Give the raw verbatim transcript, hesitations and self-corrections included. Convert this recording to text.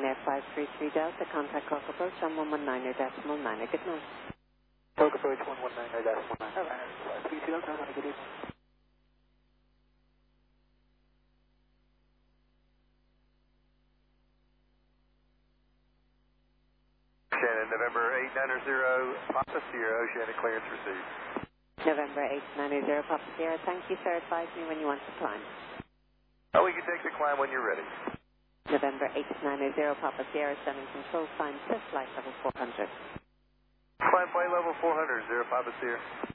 Ryanair five three three Delta, contact Cork approach on one one nine decimal nine. Good night. Cork approach one one nine decimal nine. Ryanair five three three Delta, have a good evening. Shannon, November eight nine zero, Papa Sierra, Oceanic clearance received. November eight nine zero, Papa Sierra, thank you, sir. Advise me when you want to climb. Oh, we can take the climb when you're ready. November eight nine zero, Papa Sierra, sending control sign, fifth flight level four hundred. Climb flight level four hundred, zero Papa Sierra.